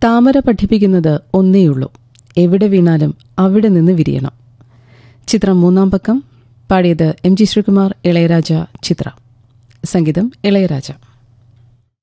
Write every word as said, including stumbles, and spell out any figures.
താമര പഠിപ്പിക്കുന്നത് ഒന്നേയുള്ളൂ, എവിടെ വീണാലും അവിടെ നിന്ന് വിരിയണം. ചിത്രം മൂന്നാം പക്കം. പാടിയത് എം ജി ശ്രീകുമാർ, ഇളയരാജ, ചിത്ര. സംഗീതം ഇളയരാജ.